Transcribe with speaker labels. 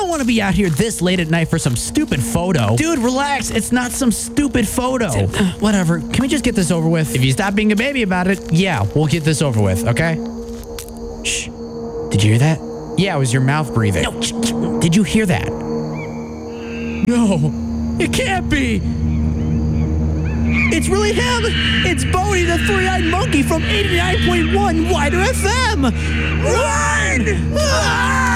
Speaker 1: don't want to be out here this late at night for some stupid photo. Dude, relax. It's not some stupid photo. Whatever. Can we just get this over with? If you stop being a baby about it, yeah, we'll get this over with, okay? Shh. Did you hear that? Yeah, it was your mouth breathing. No, did you hear that? No, it can't be. It's really him. It's Bodie, the three-eyed monkey from 89.1 Wider FM. Run! Ah!